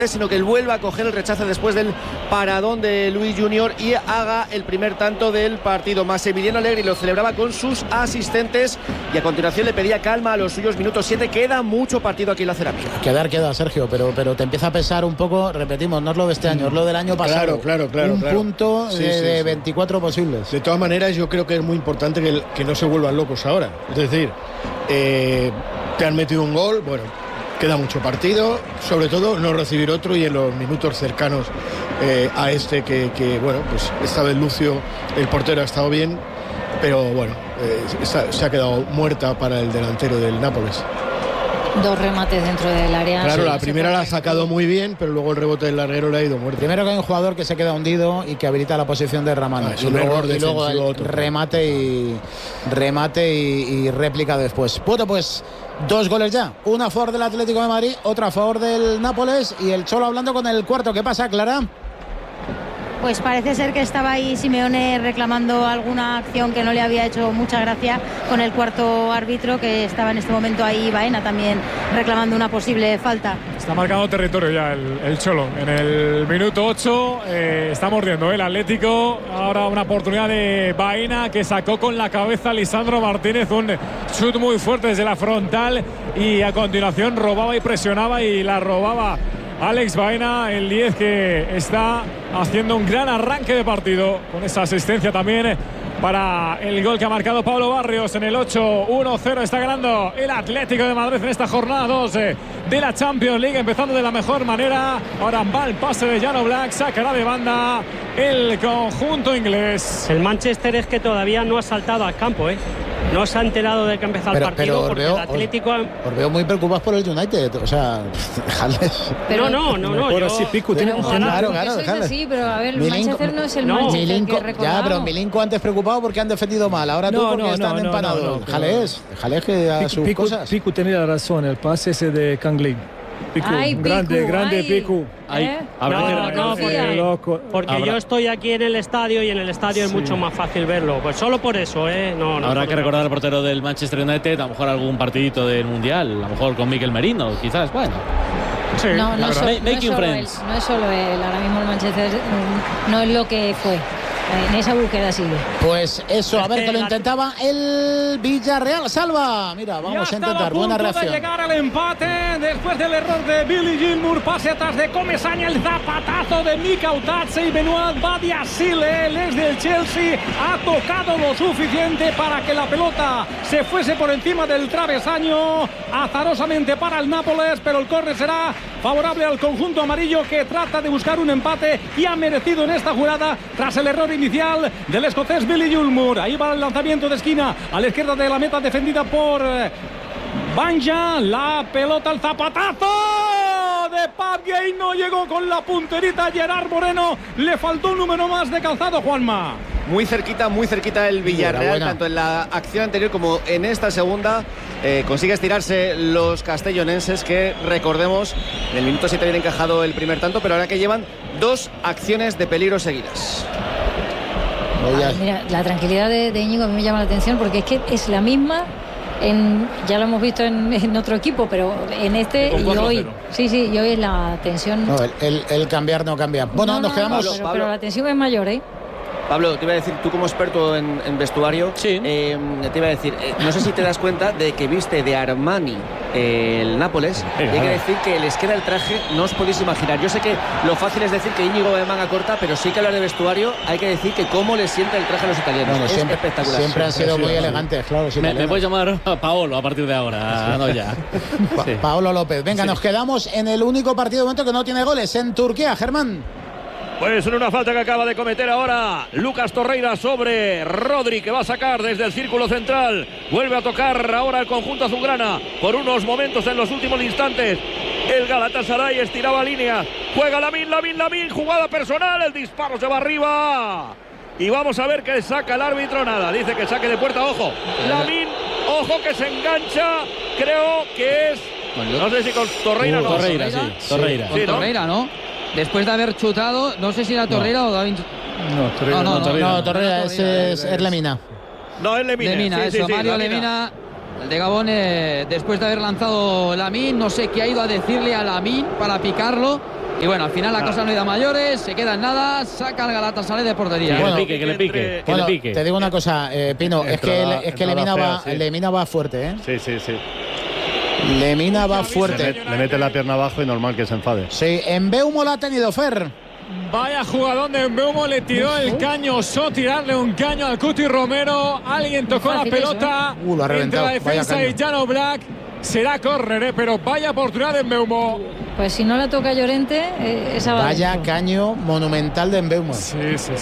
sino que él vuelva a coger el rechace después del paradón de Luis Junior y haga el primer tanto del partido. Massimiliano Allegri lo celebraba con sus asistentes y a continuación le pedía calma a los suyos. Minuto 7, queda mucho partido aquí en la Cerámica. Queda, Sergio, pero te empieza a pesar un poco, repetimos, no es lo de este año, es lo del año pasado. Claro. Un punto de 24 posibles. De todas maneras, yo creo que es muy importante que no se vuelvan locos ahora. Es decir, te han metido un gol, bueno, queda mucho partido, sobre todo no recibir otro y en los minutos cercanos a este que bueno, pues esta vez Lucio, el portero, ha estado bien, pero bueno, se ha quedado muerta para el delantero del Nápoles. 2 remates dentro del área. Claro, la primera la ha sacado muy bien, pero luego el rebote del larguero le ha ido muerto. Primero que hay un jugador que se queda hundido y que habilita la posición de Ramani. Y luego el otro, remate y réplica después. Bueno, pues 2 goles ya. Una a favor del Atlético de Madrid, otra a favor del Nápoles y el Cholo hablando con el cuarto. ¿Qué pasa, Clara? Pues parece ser que estaba ahí Simeone reclamando alguna acción que no le había hecho mucha gracia con el cuarto árbitro, que estaba en este momento ahí Baena también reclamando una posible falta. Está marcando territorio ya el Cholo. En el minuto 8 está mordiendo el Atlético. Ahora una oportunidad de Baena que sacó con la cabeza a Lisandro Martínez. Un chut muy fuerte desde la frontal y a continuación robaba y presionaba y la robaba Alex Baena, el 10, que está haciendo un gran arranque de partido con esa asistencia también para el gol que ha marcado Pablo Barrios en el 8. 1-0 está ganando el Atlético de Madrid en esta jornada 2 de la Champions League, empezando de la mejor manera. Ahora va el pase de Jan Oblak, sacará de banda el conjunto inglés. El Manchester es que todavía no ha saltado al campo, no se ha enterado de que ha empezado el partido, porque el Atlético... Os veo muy preocupados por el United, o sea, dejarles... Pero no. Claro, sí, pero a ver, Manchester no es el Manchester que recordamos. Ya, pero Milinko antes preocupado porque han defendido mal, ahora tú porque están empanados. Déjales que haga sus cosas. Piku tenía razón, el pase ese de Kangli. Piku, grande Piku. Porque yo estoy aquí en el estadio y en el estadio es mucho más fácil verlo. Pues solo por eso, Habrá que recordar al portero del Manchester United, a lo mejor algún partidito del Mundial, a lo mejor con Mikel Merino, quizás, bueno. Sí, no es solo él. Ahora mismo el Manchester no es lo que fue. En esa búsqueda sigue. Pues eso, a ver que lo intentaba el Villarreal. Salva. Mira, vamos a intentar. Buena reacción. De llegar al empate después del error de Billy Gilmour. Pase atrás de Comesaña. El zapatazo de Mika Utadze y Benoit Badiashile, el ex del Chelsea, ha tocado lo suficiente para que la pelota se fuese por encima del travesaño. Azarosamente para el Nápoles, pero el córner será favorable al conjunto amarillo, que trata de buscar un empate y ha merecido en esta jugada tras el error inicial del escocés Billy Gilmour. Ahí va el lanzamiento de esquina a la izquierda de la meta, defendida por Banja. La pelota, el zapatazo de Pape Gueye, no llegó con la punterita Gerard Moreno, le faltó un número más de calzado, Juanma. Muy cerquita el Villarreal, tanto en la acción anterior como en esta segunda. Consigue estirarse los castellonenses, que recordemos, en el minuto 7 habían encajado el primer tanto, pero ahora que llevan 2 acciones de peligro seguidas. Mira, la tranquilidad de Íñigo a mí me llama la atención, porque es que es la misma. Ya lo hemos visto en otro equipo, pero en este y hoy. Sí, y hoy es la tensión. No, el cambiar no cambia. Bueno, nos quedamos. Pero la tensión es mayor, Pablo, te iba a decir, tú como experto en vestuario, sí. Te iba a decir, no sé si te das cuenta de que viste de Armani el Nápoles, y hay que decir que les queda el traje, no os podéis imaginar. Yo sé que lo fácil es decir que Íñigo va de manga corta, pero sí que hablar de vestuario, hay que decir que cómo les sienta el traje a los italianos. Bueno, es espectacular. Siempre han sido muy elegantes, claro. Me puedes llamar Paolo a partir de ahora. No, ya. Paolo López. Venga, nos quedamos en el único partido de momento que no tiene goles, en Turquía, Germán. Pues en una falta que acaba de cometer ahora Lucas Torreira sobre Rodri, que va a sacar desde el círculo central. Vuelve a tocar ahora el conjunto azulgrana por unos momentos en los últimos instantes. El Galatasaray estiraba línea. Juega Lamine, jugada personal. El disparo se va arriba. Y vamos a ver qué saca el árbitro. Nada, dice que saque de puerta. Ojo, Lamine, ojo que se engancha. Creo que es... No sé si con Torreira no. Torreira, ¿no? Después de haber chutado, no sé si era Torreira o David. No, Torreira, ese es Lemina. No, es Lemina. Mario Lemina, el de Gabón, después de haber lanzado Lamine, no sé qué ha ido a decirle a Lamine para picarlo. Y bueno, al final la cosa no ha ido a mayores, se queda en nada, saca el Galatasaray de portería. Que le pique. Te digo una cosa, Pino, es que Lemina va fuerte, ¿eh? Sí. Lemina va fuerte. Le mete la pierna abajo y normal que se enfade. Sí, Mbeumo la ha tenido, Fer. Vaya jugadón de Mbeumo, le tiró el caño, osó tirarle un caño al Cuti Romero. Alguien tocó la pelota entre la defensa y Jan Oblak. Será córner, pero vaya oportunidad de Mbeumo. Pues si no la toca Llorente, esa va. Vaya caño monumental de Mbeumo. Sí.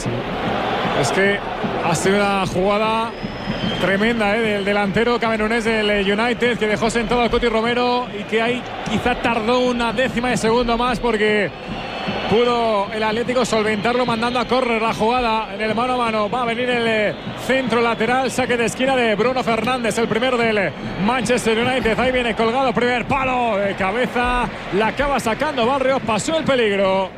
Es que ha sido una jugada tremenda del delantero camerunés del United, que dejó sentado al Cuti Romero y que ahí quizá tardó una décima de segundo más porque pudo el Atlético solventarlo mandando a córner la jugada en el mano a mano. Va a venir el centro lateral, saque de esquina de Bruno Fernández, el primero del Manchester United. Ahí viene colgado, primer palo de cabeza, la acaba sacando Barrios, pasó el peligro.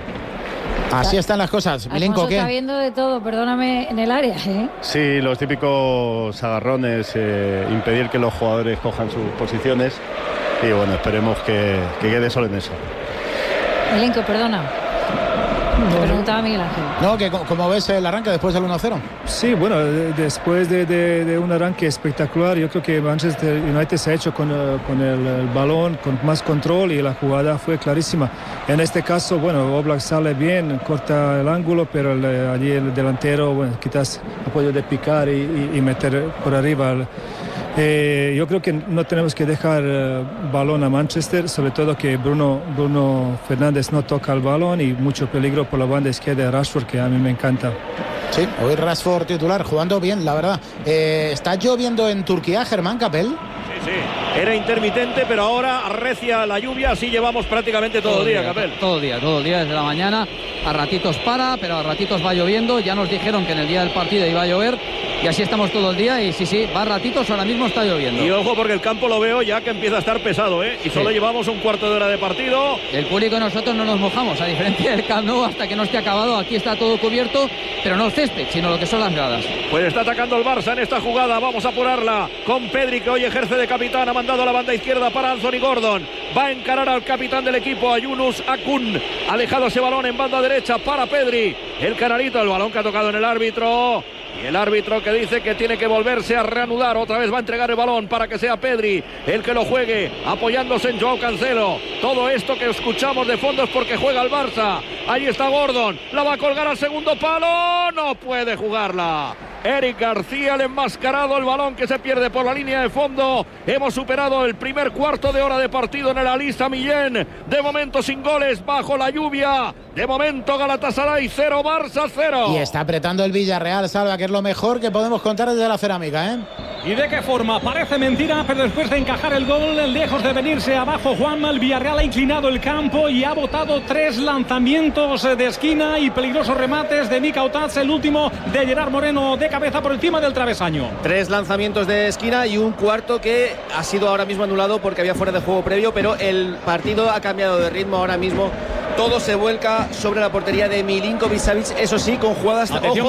Así están las cosas. Milenko, ¿qué? Está viendo de todo, perdóname, en el área, ¿eh? Sí, los típicos agarrones, impedir que los jugadores cojan sus posiciones. Y bueno, esperemos que quede solo en eso. Milenko, perdona. Te preguntaba Miguel Ángel. No, que como ves el arranque después del 1-0. Sí, bueno, después de un arranque espectacular, yo creo que Manchester United se ha hecho con el balón, con más control, y la jugada fue clarísima. En este caso, bueno, Oblak sale bien, corta el ángulo, pero allí el delantero, bueno, quizás ha podido picar y meter por arriba. Yo creo que no tenemos que dejar balón a Manchester, sobre todo que Bruno Fernández no toca el balón, y mucho peligro por la banda izquierda de Rashford, que a mí me encanta. Sí, hoy Rashford titular, jugando bien, la verdad. ¿Está lloviendo en Turquía, Germán Capel? Sí. Era intermitente, pero ahora arrecia la lluvia, así llevamos prácticamente todo el día, Capel. Todo el día, desde la mañana. A ratitos para, pero a ratitos va lloviendo. Ya nos dijeron que en el día del partido iba a llover, y así estamos todo el día. Y sí, va a ratitos, ahora mismo está lloviendo. Y ojo, porque el campo lo veo ya que empieza a estar pesado, ¿eh? Y solo llevamos un cuarto de hora de partido. El público y nosotros no nos mojamos, a diferencia del Camp Nou, hasta que no esté acabado. Aquí está todo cubierto, pero no el césped, sino lo que son las gradas. Pues está atacando el Barça en esta jugada. Vamos a apurarla con Pedri, que hoy ejerce de capitán. Ha mandado a la banda izquierda para Anthony Gordon. Va a encarar al capitán del equipo, a Yunus Akun. Alejado ese balón en banda derecha para Pedri. El canarito, el balón que ha tocado en el árbitro. Y el árbitro que dice que tiene que volverse a reanudar. Otra vez va a entregar el balón para que sea Pedri el que lo juegue, apoyándose en Joao Cancelo. Todo esto que escuchamos de fondo es porque juega el Barça. Ahí está Gordon, la va a colgar al segundo palo. No puede jugarla. Eric García, el enmascarado, el balón que se pierde por la línea de fondo. Hemos superado el primer cuarto de hora de partido en el Alisa Millén. De momento sin goles, bajo la lluvia. De momento Galatasaray 0, Barça 0. Y está apretando el Villarreal, Salva, que es lo mejor que podemos contar desde la cerámica, ¿eh? ¿Y de qué forma? Parece mentira, pero después de encajar el gol, lejos de venirse abajo, Juanma, el Villarreal ha inclinado el campo y ha botado 3 lanzamientos de esquina y peligrosos remates de Mika Otats, el último de Gerard Moreno de cabeza por encima del travesaño. 3 lanzamientos de esquina y un cuarto que ha sido ahora mismo anulado porque había fuera de juego previo, pero el partido ha cambiado de ritmo ahora mismo. Todo se vuelca sobre la portería de Milinkovic-Savic, eso sí, con jugadas. Atención,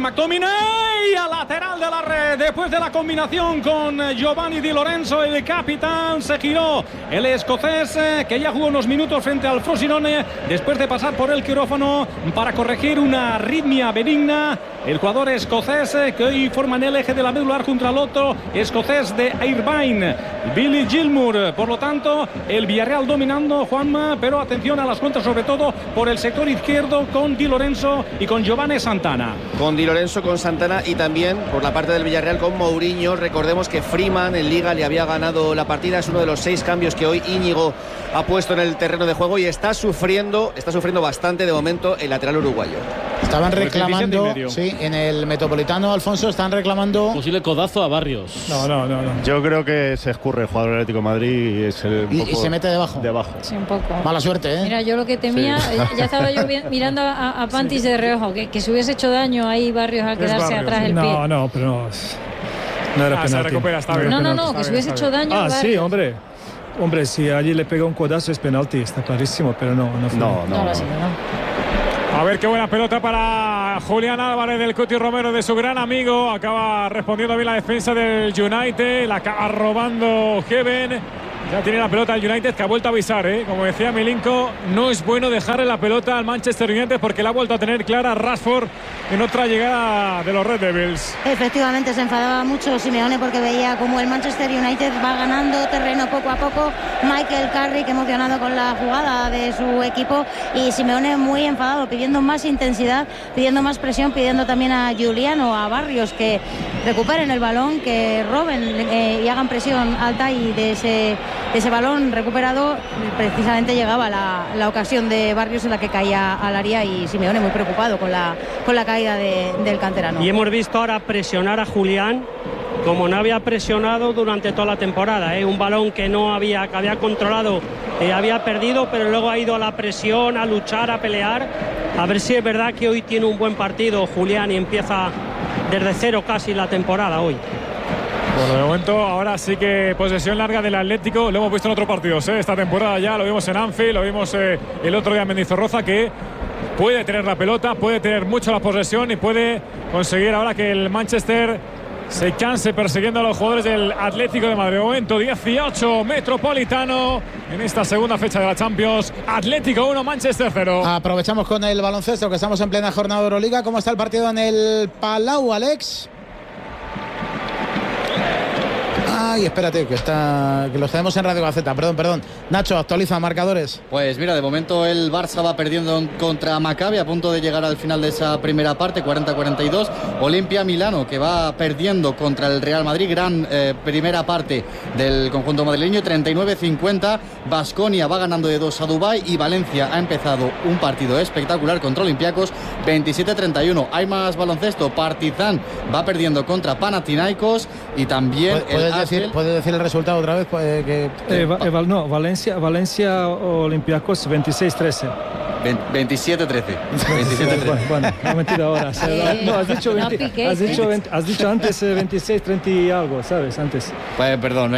McTominay a lateral de la red. Después de la combinación con Giovanni Di Lorenzo, el capitán se giró. El escocés, que ya jugó unos minutos frente al Frosinone, después de pasar por el quirófano para corregir una arritmia benigna. El jugador escocés que hoy forma en el eje de la medular junto al otro escocés de Irvine, Billy Gilmour. Por lo tanto, el Villarreal dominando, Juanma, pero atención a las contras, sobre todo por el sector izquierdo con Di Lorenzo y con Giovanni Santana. Con Di Lorenzo, con Santana y también por la parte del Villarreal con Mourinho. Recordemos que Freeman en Liga le había ganado la partida. Es uno de los 6 cambios que hoy Íñigo ha puesto en el terreno de juego y está sufriendo bastante de momento el lateral uruguayo. Estaban reclamando, sí, en el Metropolitano, Alfonso, están reclamando posible codazo a Barrios. No. Yo creo que se escurre el jugador del Atlético de Madrid y es y se mete debajo. Sí, un poco. Mala suerte, ¿eh? Mira, yo lo que temía, ya estaba yo mirando a Pantis de reojo, que se hubiese hecho daño ahí Barrios al quedarse atrás el pie. No, pero no era penalti. Se recupera, está bien. No, que se hubiese hecho daño. Barrios. Sí, hombre, si allí le pega un codazo es penalti, está clarísimo, pero no fue. No lo ha sido, ¿no? A ver qué buena pelota para Julián Álvarez del Cuti Romero, de su gran amigo. Acaba respondiendo bien la defensa del United. La acaba robando Heaven. Ya tiene la pelota el United, que ha vuelto a avisar, como decía Milinko, no es bueno dejarle la pelota al Manchester United porque la ha vuelto a tener clara Rashford en otra llegada de los Red Devils. Efectivamente, se enfadaba mucho Simeone porque veía como el Manchester United va ganando terreno poco a poco. Michael Carrick emocionado con la jugada de su equipo y Simeone muy enfadado, pidiendo más intensidad, pidiendo más presión, pidiendo también a Julián o a Barrios que recuperen el balón, que roben y hagan presión alta, y de ese balón recuperado precisamente llegaba la ocasión de Barrios en la que caía al área, y Simeone muy preocupado con la caída del canterano. Y hemos visto ahora presionar a Julián como no había presionado durante toda la temporada, un balón que había controlado, había perdido, pero luego ha ido a la presión, a luchar, a pelear. A ver si es verdad que hoy tiene un buen partido Julián y empieza desde cero casi la temporada hoy. Bueno, de momento ahora sí que posesión larga del Atlético. Lo hemos visto en otros partidos, esta temporada ya. Lo vimos en Anfield, lo vimos el otro día en Mendizorroza, que puede tener la pelota, puede tener mucho la posesión y puede conseguir ahora que el Manchester se canse persiguiendo a los jugadores del Atlético de Madrid. Momento 18, Metropolitano, en esta segunda fecha de la Champions. Atlético 1, Manchester 0. Aprovechamos con el baloncesto, que estamos en plena jornada de Euroliga. ¿Cómo está el partido en el Palau, Alex? Ay, espérate, que los tenemos en Radio Gaceta. Perdón. Nacho, actualiza marcadores. Pues mira, de momento el Barça va perdiendo contra Maccabi, a punto de llegar al final de esa primera parte, 40-42. Olimpia Milano, que va perdiendo contra el Real Madrid, gran primera parte del conjunto madrileño, 39-50. Baskonia va ganando de 2 a Dubái, y Valencia ha empezado un partido espectacular contra Olympiacos, 27-31. Hay más baloncesto. Partizan va perdiendo contra Panathinaikos, y también ¿Puedes decir el resultado otra vez? No, Valencia Olympiacos 26-13. 27-13. Bueno, no mentira ahora. No, has dicho antes 26-30 y algo, ¿sabes? Antes. Pues perdón,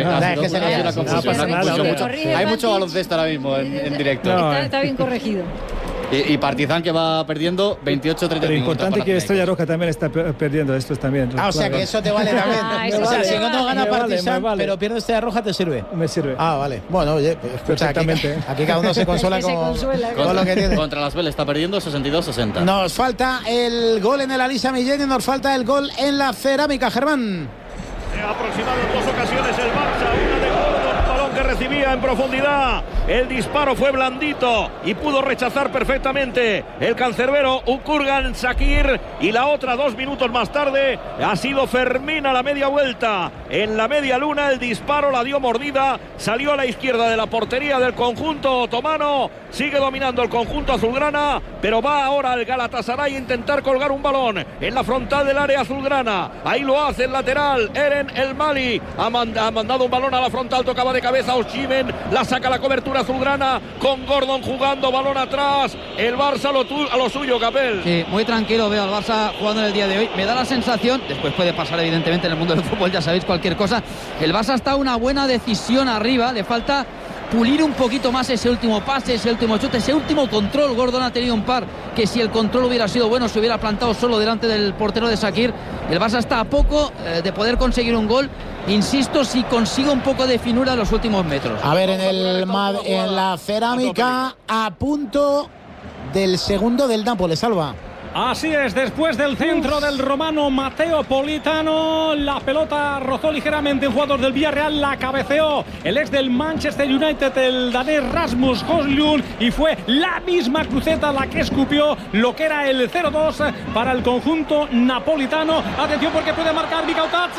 hay mucho baloncesto ahora mismo en directo. Está bien corregido. Y Partizan, que va perdiendo 28-35. Pero importante que Estrella Roja también está perdiendo estos también. O sea que eso te vale también. O sea, si no gana Partizan, pero pierde Estrella Roja, ¿te sirve? Me sirve. Vale. Bueno, oye, escucha, aquí cada uno se consuela con lo que tiene. Contra las Vélez está perdiendo 62-60. Nos falta el gol en el Alisa Millén y nos falta el gol en la Cerámica, Germán. Se ha aproximado en 2 ocasiones el Barça, una de Gordon, balón que recibía en profundidad. El disparo fue blandito y pudo rechazar perfectamente el cancerbero Ukurgan Shakir, y la otra 2 minutos más tarde ha sido Fermín a la media vuelta. En la media luna el disparo la dio mordida, salió a la izquierda de la portería del conjunto otomano. Sigue dominando el conjunto azulgrana, pero va ahora el Galatasaray a intentar colgar un balón en la frontal del área azulgrana. Ahí lo hace el lateral Eren El Mali, ha mandado un balón a la frontal, tocaba de cabeza Osimhen, la saca la cobertura azulgrana con Gordon jugando, balón atrás. El Barça a lo suyo, Capel. Sí, muy tranquilo veo al Barça jugando en el día de hoy. Me da la sensación, después puede pasar evidentemente en el mundo del fútbol, ya sabéis, cualquier cosa. El Barça está a una buena decisión arriba, le falta pulir un poquito más ese último pase, ese último chute, ese último control. Gordon ha tenido un par que, si el control hubiera sido bueno, se hubiera plantado solo delante del portero de Shakir. El Barça está a poco de poder conseguir un gol. Insisto, si consigue un poco de finura en los últimos metros. A ver, en la Cerámica, a punto del segundo del Nápoles, Alba. Así es, después del centro del romano Matteo Politano, la pelota rozó ligeramente un jugador del Villarreal, la cabeceó el ex del Manchester United, el danés Rasmus Højlund, y fue la misma cruceta la que escupió lo que era el 0-2 para el conjunto napolitano. Atención, porque puede marcar Mika Otatze.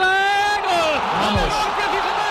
¡Gol!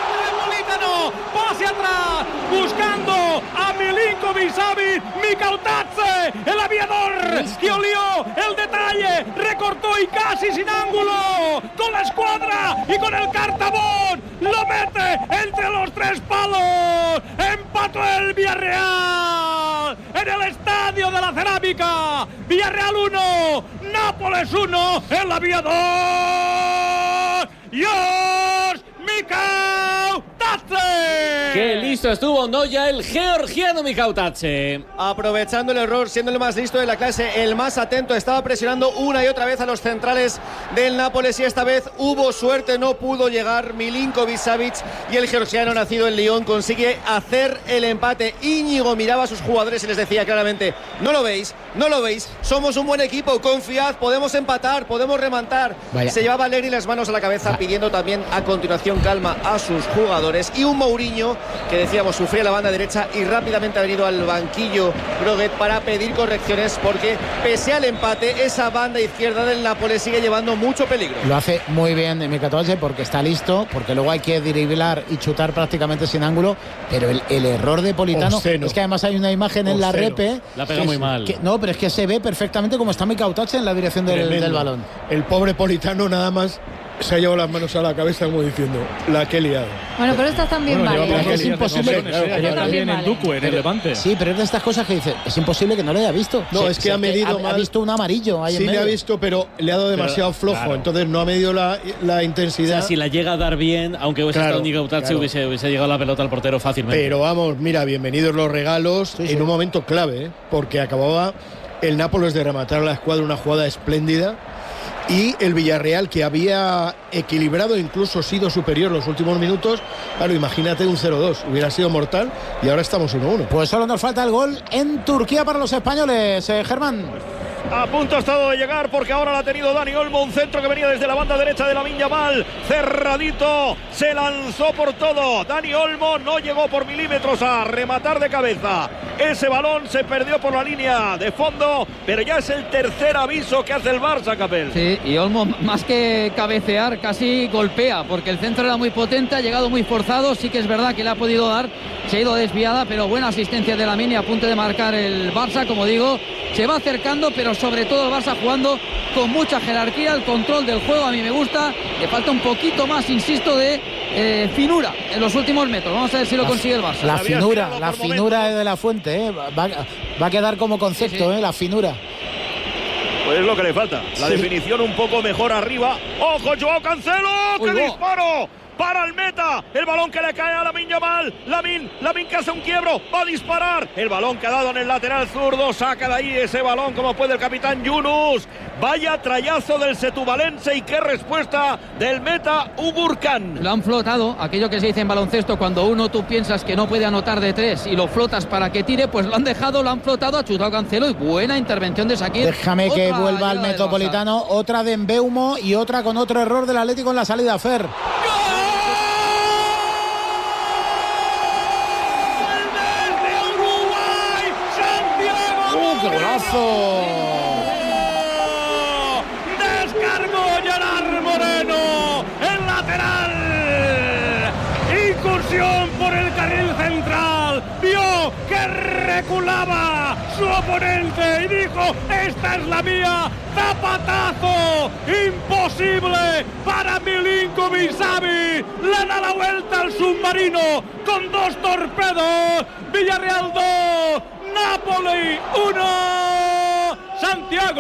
Pase atrás, buscando a Milinković-Savić, Mika Otatze, el aviador que olió el detalle, recortó y casi sin ángulo, con la escuadra y con el cartabón, lo mete entre los 3 palos, empató el Villarreal en el estadio de la Cerámica. Villarreal 1, Nápoles 1, el aviador Josh Mika Otatze. Kautadze. ¡Qué listo estuvo Noya, el georgiano Mikautadze! Aprovechando el error, siendo el más listo de la clase, el más atento, estaba presionando una y otra vez a los centrales del Nápoles y esta vez hubo suerte, no pudo llegar Milinković-Savić y el georgiano nacido en Lyon consigue hacer el empate. Íñigo miraba a sus jugadores y les decía claramente: no lo veis, somos un buen equipo, confiad, podemos empatar, podemos remontar. Vaya. Se llevaba Allegri las manos a la cabeza pidiendo también a continuación calma a sus jugadores, y un Mourinho que decíamos sufría la banda derecha y rápidamente ha venido al banquillo Groguet para pedir correcciones, porque pese al empate esa banda izquierda del Nápoles sigue llevando mucho peligro. Lo hace muy bien Mikautadze porque está listo, porque luego hay que driblar y chutar prácticamente sin ángulo, pero el error de Politano es que además hay una imagen en la repe. La pega muy mal. No, pero es que se ve perfectamente cómo está Mikautadze en la dirección del balón. El pobre Politano nada más se ha llevado las manos a la cabeza como diciendo: la que he liado. Bueno, pero estas también vale. Es imposible. También en Ducu, en el Levante. Sí, pero es de estas cosas que dice: es imposible que no lo haya visto. No, es que ha medido mal. Ha visto un amarillo ahí en medio. Sí, le ha visto, pero le ha dado demasiado flojo. Claro. Entonces no ha medido la intensidad. O sea, si la llega a dar bien, aunque hubiese estado Mikautadze, hubiese llegado la pelota al portero fácilmente. Pero vamos, mira, bienvenidos los regalos en un momento clave, porque acababa el Nápoles de rematar a la escuadra una jugada espléndida. Y el Villarreal, que había equilibrado, incluso sido superior los últimos minutos, claro, imagínate un 0-2, hubiera sido mortal, y ahora estamos 1-1. Pues solo nos falta el gol en Turquía para los españoles, Germán. A punto ha estado de llegar, porque ahora la ha tenido Dani Olmo, un centro que venía desde la banda derecha de Lamine Yamal, cerradito, se lanzó por todo. Dani Olmo no llegó por milímetros a rematar de cabeza. Ese balón se perdió por la línea de fondo, pero ya es el tercer aviso que hace el Barça, Capel. Sí, y Olmo, más que cabecear, casi golpea, porque el centro era muy potente, ha llegado muy forzado. Sí que es verdad que le ha podido dar, se ha ido desviada, pero buena asistencia de Lamine, a punto de marcar el Barça. Como digo, se va acercando, pero sobre todo el Barça jugando con mucha jerarquía, el control del juego a mí me gusta. Le falta un poquito más, insisto, de finura en los últimos metros. Vamos a ver si lo consigue el Barça. La finura de la Fuente, va a quedar como concepto, la finura. Pues es lo que le falta, la definición un poco mejor arriba. ¡Ojo, Joao Cancelo! ¡Qué disparo! Para el meta, el balón que le cae a Lamine Yamal. Lamine que hace un quiebro, va a disparar. El balón que ha dado en el lateral zurdo, saca de ahí ese balón como puede el capitán Yunus. Vaya trayazo del setubalense y qué respuesta del meta Ugurkan. Lo han flotado, aquello que se dice en baloncesto, cuando tú piensas que no puede anotar de tres y lo flotas para que tire, pues lo han dejado, lo han flotado, ha chutado Cancelo y buena intervención de Shaqiri. Déjame que vuelva al Metropolitano, otra de Mbeumo y otra con otro error del Atlético en la salida, Fer. ¡Qué golazo! Descargó Gerard Moreno, el lateral. Incursión por el carril central. Vio que reculaba su oponente y dijo: esta es la mía. Zapatazo imposible para Milinković-Savić. Le da la vuelta al submarino con dos torpedos. Villarreal 2, Napoli 1, Santiago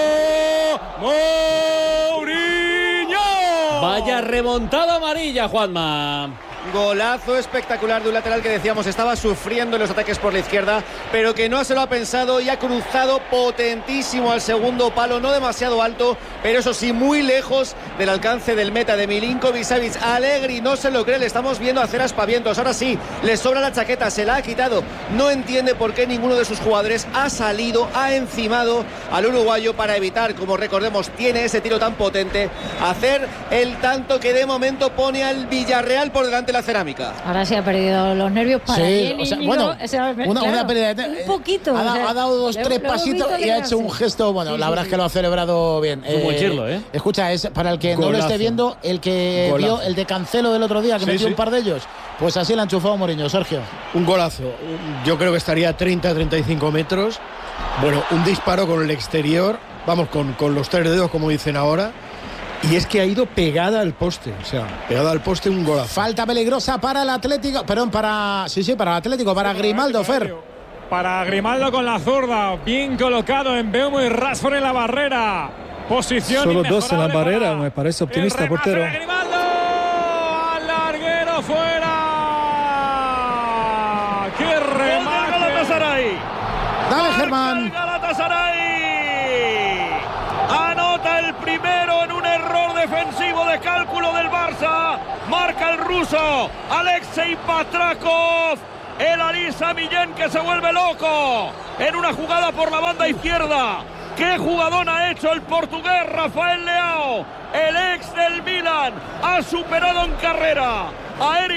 Mourinho. Vaya remontada amarilla, Juanma. Golazo espectacular de un lateral que decíamos estaba sufriendo en los ataques por la izquierda, pero que no se lo ha pensado y ha cruzado potentísimo al segundo palo, no demasiado alto, pero eso sí, muy lejos del alcance del meta de Milinković-Savić. Allegri no se lo cree, le estamos viendo hacer aspavientos. Ahora sí, le sobra la chaqueta, se la ha quitado. No entiende por qué ninguno de sus jugadores ha salido, ha encimado al uruguayo para evitar, como recordemos, tiene ese tiro tan potente, hacer el tanto que de momento pone al Villarreal por delante la cerámica. Ahora sí ha perdido los nervios para él. Una pérdida de un poquito. Ha dado 2-3 pasitos y ha hecho un gesto. Bueno, la verdad es que lo ha celebrado bien. Es un buen chirlo, Escucha, es para el que no lo esté viendo, el que vio el de Cancelo del otro día, que metió un par de ellos. Pues así le ha enchufado Mourinho, Sergio. Un golazo. Yo creo que estaría a 30-35 metros. Bueno, un disparo con el exterior. Vamos, con los tres dedos, como dicen ahora. Y es que ha ido pegada al poste, pegada al poste, un golazo. Falta peligrosa para el Atlético, para el Atlético, para Grimaldo, Fer. Para Grimaldo con la zurda, bien colocado en Mbeumo y Rashford en la barrera. Posición solo dos en la barrera, me parece optimista, portero. Grimaldo, al larguero fuera. Germán. Galatasaray anota el primero en un error defensivo de cálculo del Barça. Marca el ruso Alexei Batrakov. El Alisa Millén que se vuelve loco en una jugada por la banda izquierda. ¡Qué jugadón ha hecho el portugués Rafael Leao! El ex del Milan ha superado en carrera a Eric